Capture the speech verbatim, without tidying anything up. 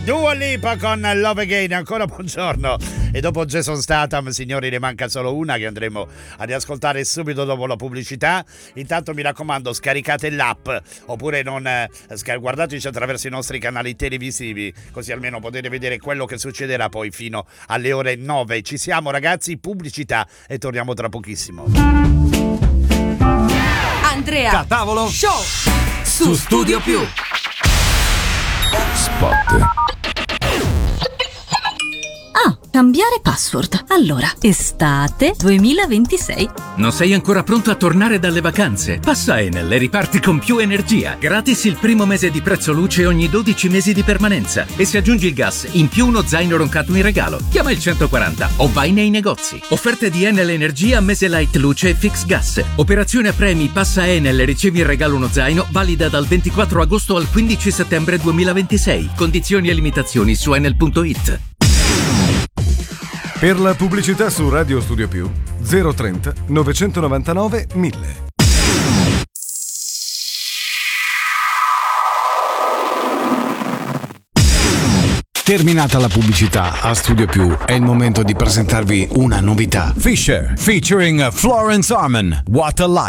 Dua Lipa con Love Again. Ancora buongiorno. E dopo Jason Statham, signori, ne manca solo una che andremo a riascoltare subito dopo la pubblicità. Intanto mi raccomando, scaricate l'app oppure non eh, guardateci attraverso i nostri canali televisivi, così almeno potete vedere quello che succederà poi fino alle ore nove. Ci siamo ragazzi, pubblicità e torniamo tra pochissimo. Andrea da tavolo show su Studio Più. Spot. Ah, cambiare password. Allora, estate duemilaventisei. Non sei ancora pronto a tornare dalle vacanze? Passa a Enel e riparti con più energia. Gratis il primo mese di prezzo luce ogni dodici mesi di permanenza. E se aggiungi il gas, in più uno zaino roncato in regalo. Chiama il centoquaranta o vai nei negozi. Offerte di Enel Energia, mese light luce e fix gas. Operazione a premi, passa a Enel e ricevi in regalo uno zaino, valida dal ventiquattro agosto al quindici settembre duemilaventisei. Condizioni e limitazioni su enel punto it. Per la pubblicità su Radio Studio Più zero trenta novecentonovantanove mille. Terminata la pubblicità a Studio Più, è il momento di presentarvi una novità. Fisher featuring Florence Arman, What a Life.